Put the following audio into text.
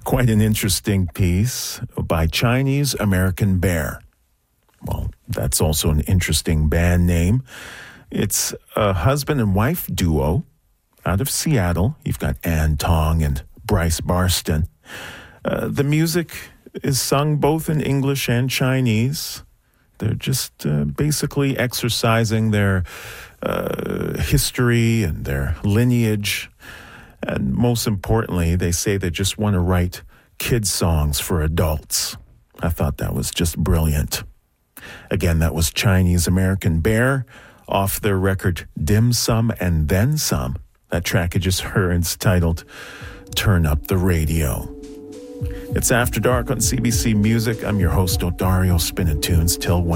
Quite an interesting piece by Chinese American Bear. Well, that's also an interesting band name. It's a husband and wife duo out of Seattle. You've got Ann Tong and Bryce Barston. The music is sung both in English and Chinese. They're just basically exercising their history and their lineage. And most importantly, they say they just want to write kids' songs for adults. I thought that was just brilliant. Again, that was Chinese American Bear off their record Dim Sum and Then Some. That track you just heard is titled Turn Up the Radio. It's After Dark on CBC Music. I'm your host, Odario, spinning tunes till 1.